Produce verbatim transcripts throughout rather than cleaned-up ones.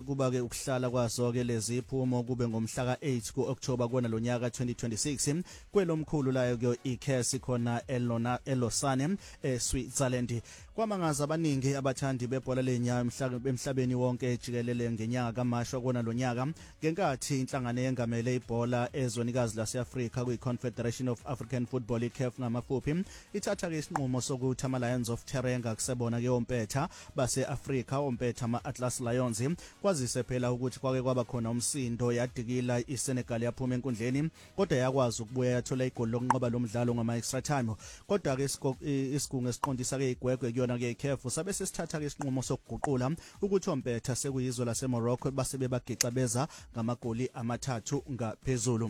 kuba ke ukuhlala kwazo ke lezi iphumo kube ngomhla ka eight ku October kona lonyaka twenty twenty-six kwelomkhulu layo ke I C A S khona eLona eLausanne eSwitzerland. Kwamangaza abaningi abathandi bebhola lenyawo emhlabeni wonke jikelele ngenyanga kaMasho kona lonyaka ngenkathi inhlangano yengamele ibhola ezwenikazi laseAfrika kwiConfederation of African Football I C A F ngamafuphi ithatha ke isinqumo sokuthi ama Lions of Teranga kusebona ke ompetha baseAfrika ompetha ama Atlas Lions kwazise phela ukuthi kwake kwaba khona umsindo yadikila iSenegal yaphuma enkundleni kodwa yakwazi ukubuya yathola igoli lokunqoba lomdlalo ngama extra time kodwa ke isigungu esiqondisa ke igwegwe kuyona ke I C A F sabe sesithatha ke isinqumo sokuguqula ukuthi ompetha sekuyizwe laseMorocco base bebagixa beza ngamagoli amathathu ngaphezulu.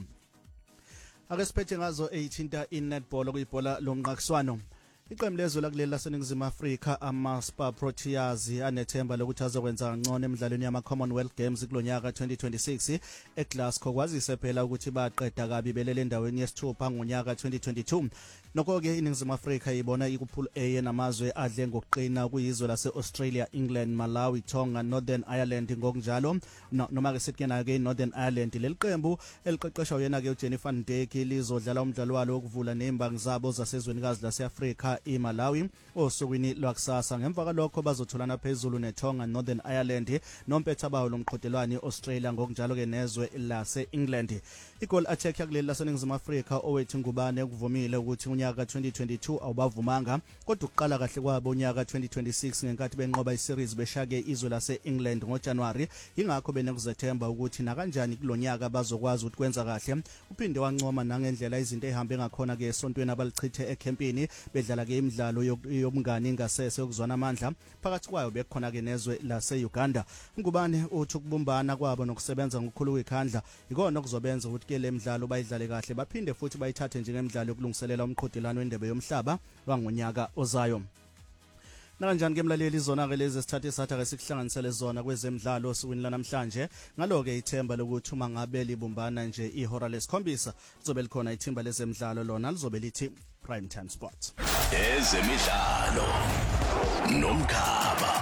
Ake siphethe ngazo eighteen inetball kuyibhola lomqakiswano. Iqembu lezwe lakuleli laseNingizimu Afrika ama-Spar Proteas anethemba lokuthi azokwenza ngcono emidlalweni yama-Commonwealth Games kulonyaka twenty twenty-six eGlasgow kwazise phela ukuthi baqeda kabi belele endaweni yesithupha ngonyaka twenty twenty-two. Nokho ke iNingizimu Afrika ibona ikupool A namazwe adle ngokuqina kuyizwe lase-Australia, England, Malawi, Tonga, Northern Ireland ngokunjalo noma ke sithi ke Northern Ireland. Leli qembu eliqeqeshwa yena ke uJennifer Ndeki lizodlala umdlalo walo wokuvula nembangi zabo zasezwenikazi laseAfrika iMalawi osukwini lwakusasa. Ngemva kwalokho bazotholana phezulu neTonga, Northern Ireland nompetha bawo lomqhudelwano eAustralia ngokunjalo ke nezwe lase-England. Igoal attack yakuleli laseNingizimu Afrika owethu ngubane ukuvumile ukuthi unyaka twenty twenty-two awubavumanga kodwa uqala kahle kwabo unyaka twenty twenty-six ngenkathi benqoba iseries beshake izwe lase-England ngoJanuary ingakho benekuzethemba ukuthi nakanjani kulonyaka bazokwazi ukuthi kwenza kahle. Uphinde wancoma nangendlela izinto ezihambe ngakhona ke esontweni abalichithe ecampini bedlala ke imidlalo yobungani ngasese yokuzwana amandla phakathi kwayo bekhona ke nezwe lase-Uganda. Ngubane uthi ukubumbana kwabo nokusebenza ngokukhulu kwekhandla ikona okuzobenza ukuthi ke le midlalo bayidlale kahle baphinde futhi bayithathe njengemidlalo yokulungiselela umqhudelwano wendebe yomhlaba wangonyaka ozayo. Nakanjani ke mlaleli izona ke lezi sithathe satha ke sikuhlanganisele zona kwezemidlalo osukwini lanamhlanje ngalo ke ithemba lokuthi uma ngabe libumbana nje ihora lesikhombisa lizobe likhona ithimba lezemidlalo lona lizobe lithi Prime Time Sports. Ezemidlalo nomkhaba.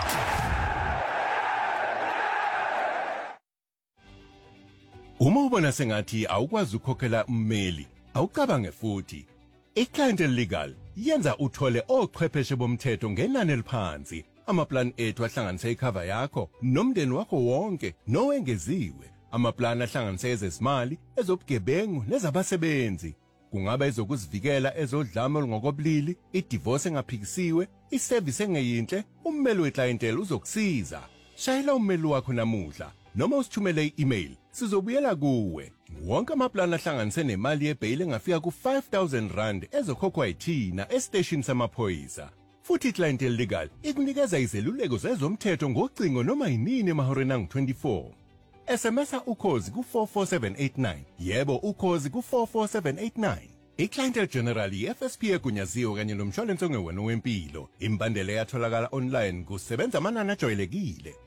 Uma ubona sengathi awukwazi ukukhokhela ummeli awucabange futhi iClientele Legal yenza uthole ochwepheshe bomthetho ngenani eliphansi. Amaplan ethu ahlanganise icover yakho nomndeni wakho wonke nowengeziwe. Amaplan ahlanganise ezezimali, ezobugebengu nezabasebenzi. Kungaba ezokuzivikela ezodlame olungokobulili, idivorce engaphikisiwe, iservice engeyinhle, ummeli weClientele uzokusiza. Shayela ummeli wakho namuhla noma usithumele i-email sizobuyela kuwe. Wonke amaplan ahlanganise nemali yebail engafika ku five thousand rand ezokhokhwa yithina estation samaphoyisa. Futhi iClientele Legal ikunikeza izeluleko zezomthetho ngocingo noma yinini emahoreni angu twenty-four. S M S ukhozi ku four four seven eight nine. Yebo ukhozi ku four four seven eight nine. iClientele General F S P egunyaziwe kanye nomshwalense ongewena wempilo. Imbandela yatholakala online kusebenza amanani ajwayelekile.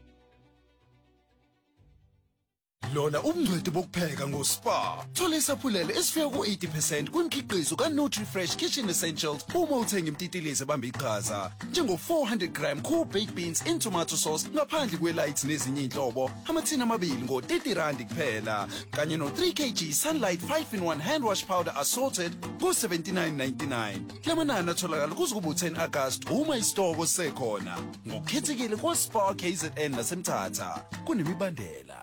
Lona umngcweti bokupheka ngoSpar. Thola isaphulelo esifika ku eighty percent kwimikhiqizo kaNutriFresh Kitchen Essentials uma uthenga imtitilize bamba iqhaza. Njengo four hundred gram cool baked beans in tomato sauce ngaphandle kwelights nezinye inhlobo. Amathini amabili ngo thirty rand kuphela. Kanye no three kilograms Sunlight five in one hand wash powder assorted ku seventy-nine ninety-nine. Lamanani atholakala kuze ten August uma isitoko sekhona. Ngokukhethekile kwaSpar K Z N naseMthatha. Kunemibandela.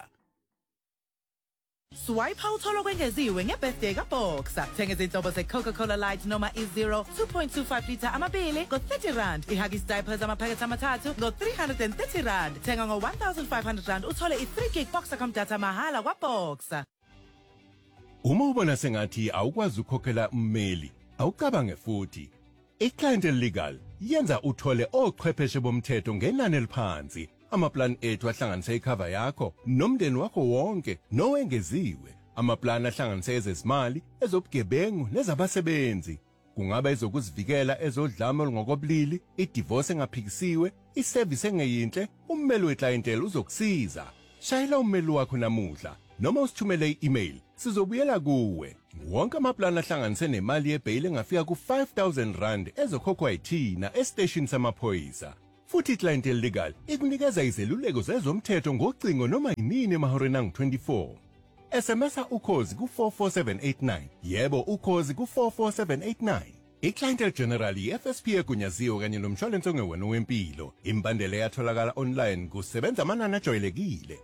Swipe hawuthola kwengeziwe ngebirthday kaBoxer. Thenga izinhlobo ze-Coca-Cola Light noma i-Zero two point two five litre amabili ngo thirty rand. I-Huggies diapers amaphakethe amathathu ngo three hundred thirty rand. Thenga ngo one thousand five hundred rand uthole i-three gig Boxer data mahala kwaBoxer. Uma ubona sengathi awukwazi ukukhokhela ummeli awucabange futhi iClientele Legal yenza uthole ochwepheshe bomthetho ngenani eliphansi. Amaplan ethu ahlanganise icover yakho nomndeni wakho wonke nowengeziwe. Amaplan ahlanganise ezezimali, ezobugebengu nezabasebenzi. Kungaba ezokuzivikela ezodlame olungokobulili, idivorce engaphikisiwe, iservice engeyinhle, ummeli weClientele uzokusiza. Shayela ummeli wakho namuhla noma usithumele i-email sizobuyela kuwe. Wonke amaplan ahlanganise nemali yebail engafika ku five thousand rand ezokhokhwa yithina estation samaphoyisa. futhi iClientele Legal ikunikeza izeluleko zezomthetho ngocingo noma yinini emahoreni angu twenty-four. S M S ukhozi ku four four seven eight nine, yebo ukhozi ku four four seven eight nine. iClientele General i-F S P egunyaziwe kanye nomshwalense ongewena wempilo. Imbandela yatholakala online kusebenza amanani ajwayelekile.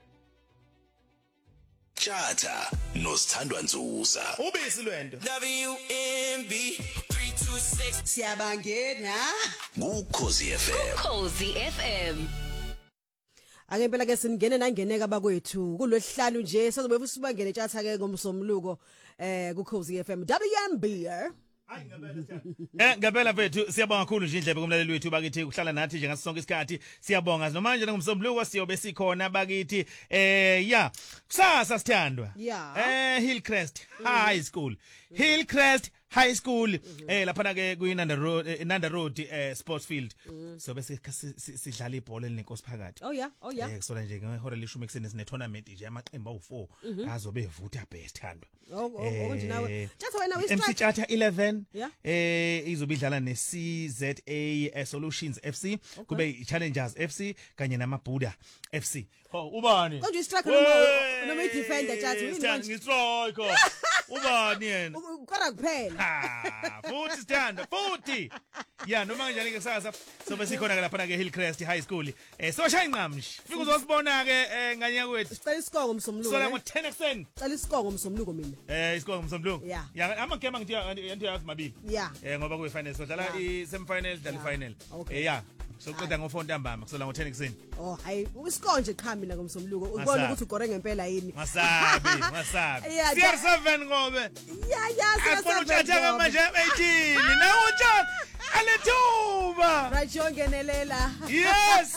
Tjatha nosithandwa Nzuza. Ubisi lwendo. W M B three two six Siyabangena Ukhozi F M. Ukhozi F M. ake phela ke siningene nangeneka bakwethu kulwesihlanu nje sizobe sibangene tjatha ke ngomsomluko eh ku Ukhozi F M W M B. Eh ngempela mfethu siyabonga kakhulu nje indlebe kumlaleli wethu bakithi kuhlala nathi nje ngaso sonke isikhathi siyabonga noma manje ngomsombuluko siyobe sikhona bakithi eh ya kusasa sithandwa eh Hillcrest High School Hillcrest High School eh lapha ke kuyiNanda Road Nanda Road eh Sports Field so bese sidlala ibhola elinenkosi phakathi oh yeah oh yeah eh kusola nje ngehora leshumi ekseni sine tournament nje amaqembu awu four azobe evutha best thandwa oh nje nawe Tjatha wena M C Tjatha eleven Yeah. eh izobidlala ne C Z A Solutions F C kube i Challengers F C kanye nama Buddha F C ho ubani konje istrike noma noma idefender Tjatha yini manje ngistrike ubani yena ukora kuphela ha futhi sithanda futhi ya noma kanjani ke kusasa sobe sikhona ke lapha ke Hillcrest High School eh so shaya inqamshi fika uzosibona ke nganyaka kwethu sicela isikoko ngomsomluko sola ngo ten ekseni sicela isikoko ngomsomluko mina eh isikoko ngomsomluko Yeah. ya amagame ngithi yazi mabili Yeah. eh ngoba kuyi final so dlala i semi final dlala i final Okay. eh ya soqeda ngo four ntambama kusola ngo ten ekseni oh hayi isikoko nje cha mina ngomsomluko ubona ukuthi ugore ngempela yini masabi masabi Yeah, C R seven ngobe yeah yeah afuna uthatha manje eighteen nawo utsho alethuba right yongenelela yes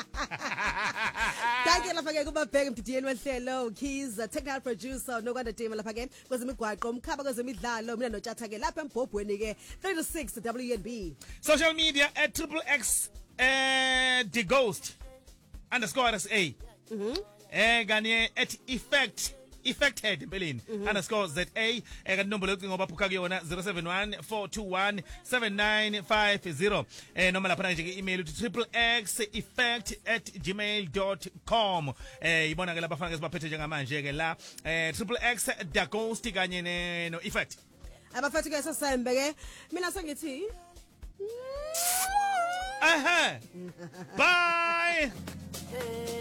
Danke lapha ke kuba bheke mdidiyeni wehlelo Keys technical producer nokwanda team lapha ke kwezemigwaqo umkhaba kwezemidlalo mina noTjatha ke lapha embhobhweni ke three to six W N B social media at triple X eh the ghost underscore S A mhm eh kanye at effect Effected Berlin underscore Z A eh nombolo yocingo baphuka kuyona zero seven one four two one seven nine five zero eh noma lapha nje ke email uthi triple x effect at gmail dot com eh ibona ke lapha fanele sibaphethe njengamanje ke la eh triple x the ghost kanye ne no effect abafethu ke sesembe ke mina sengithi aha bye